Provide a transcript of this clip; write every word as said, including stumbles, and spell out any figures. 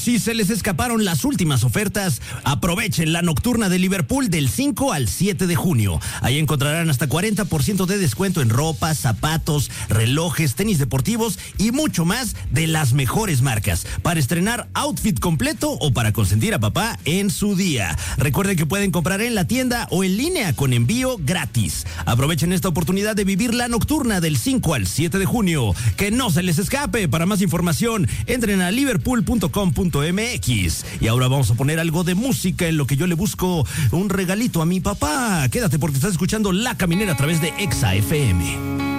Si se les escaparon las últimas ofertas, aprovechen la nocturna de Liverpool del cinco al siete de junio. Ahí encontrarán hasta cuarenta por ciento de descuento en ropa, zapatos, relojes, tenis deportivos y mucho más de las mejores marcas para estrenar outfit completo o para consentir a papá en su día. Recuerden que pueden comprar en la tienda o en línea con envío gratis. Aprovechen esta oportunidad de vivir la nocturna del cinco al siete de junio. Que no se les escape. Para más información, entren a liverpool punto com punto m x. Y ahora vamos a poner algo de música en lo que yo le busco un regalito a mi papá. Quédate porque estás escuchando La Caminera a través de Exa F M.